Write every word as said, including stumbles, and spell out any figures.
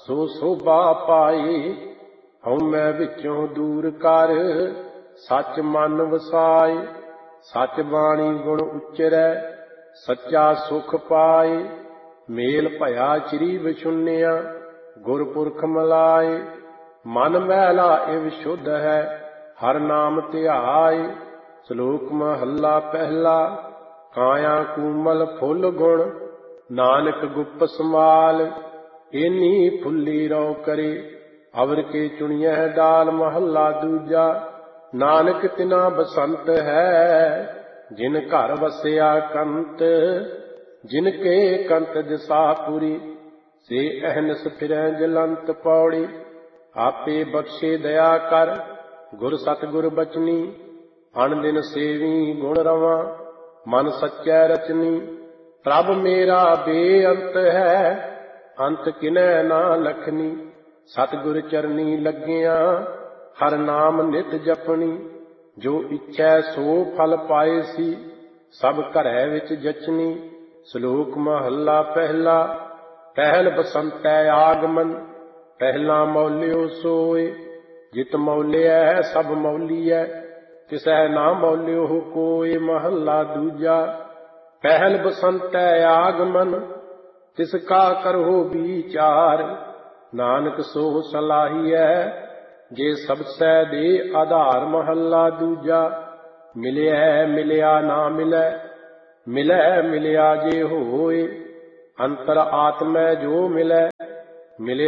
ਸੋ ਸੋਭਾ ਪਾਈ। ਹਉਮੈ ਵਿੱਚੋਂ ਦੂਰ ਕਰ ਸੱਚ ਮਨ ਵਸਾਏ। ਸੱਚ ਬਾਣੀ ਗੁਣ ਉਚਰੈ ਸੱਚਾ ਸੁਖ ਪਾਏ। ਮੇਲ ਭਇਆ ਚਰੀ ਵਿਛੁੰਨਿਆ ਗੁਰਪੁਰਖ ਮਲਾਏ। ਮਨ ਮੈਲਾ ਇਵ ਸ਼ੁੱਧ ਹੈ ਹਰ ਨਾਮ ਧਿਆਏ। ਸ਼ਲੋਕ ਮਹੱਲਾ ਪਹਿਲਾ। ਕਾਇਆ ਕੂਮਲ ਫੁੱਲ ਗੁਣ ਨਾਨਕ ਗੁਪ ਸਮਾਲ। ਏਨੀ ਫੁੱਲੀ ਰੋ ਕਰੇ ਅਵਰ ਕੇ ਚੁਣੀਐ ਡਾਲ। ਮਹੱਲਾ ਦੂਜਾ। ਨਾਨਕ ਤਿਨਾ ਬਸੰਤ ਹੈ ਜਿਨ ਘਰ ਵਸਿਆ ਕੰਤ। ਜਿਨ ਕੇ ਕੰਤ ਦਿਸਾਪੁਰੀ ਸੇ ਅਹਨਿਸ ਫਿਰੈ ਜਲੰਤ। ਪੌੜੀ। ਆਪੇ ਬਖਸ਼ੇ ਦਇਆ ਕਰ ਗੁਰ ਸਤਿਗੁਰ ਬਚਨੀ। ਅਣ ਦਿਨ ਸੇਵੀ ਗੁਣ ਰਵਾਂ ਮਨ ਸੱਚੈ ਰਚਨੀ। ਪ੍ਰਭ ਮੇਰਾ ਬੇਅੰਤ ਹੈ ਅੰਤ ਕਿਨੈ ਨਾ ਲਖਨੀ। ਸਤਿਗੁਰ ਚਰਨੀ ਲੱਗਿਆ ਹਰ ਨਾਮ ਨਿਤ ਜਪਣੀ। ਜੋ ਇੱਛੈ ਸੋ ਫਲ ਪਾਏ ਸੀ ਸਭ ਘਰੈ ਵਿੱਚ ਜਚਨੀ। ਸ਼ਲੋਕ ਮਹੱਲਾ ਪਹਿਲਾ। ਪਹਿਲ ਬਸੰਤੈ ਆਗਮਨ ਪਹਿਲਾ ਮੌਲਿਓ ਸੋਏ। ਜਿਤ ਮੌਲਿਐ ਸਭ ਮੌਲੀਐ ਤਿਸੈ ਨਾ ਮੌਲਿਓ ਕੋਇ। ਮਹੱਲਾ ਦੂਜਾ। ਪਹਿਲ ਬਸੰਤੈ ਆਗਮਨ ਤਿਸ ਕਾ ਕਰਹੁ ਵਿਚਾਰ। ਨਾਨਕ ਸੋ ਸਲਾਹੀਐ ਜੇ ਸਬਸੈ ਦੇ ਆਧਾਰ। ਮਹੱਲਾ ਦੂਜਾ। ਮਿਲਿਐ ਮਿਲਿਆ ਨਾ ਮਿਲੈ ਮਿਲੈ ਮਿਲਿਆ ਜੇ ਹੋਏ। ਅੰਤਰ ਆਤਮੈ ਜੋ ਮਿਲੈ ਮਿਲਿਆ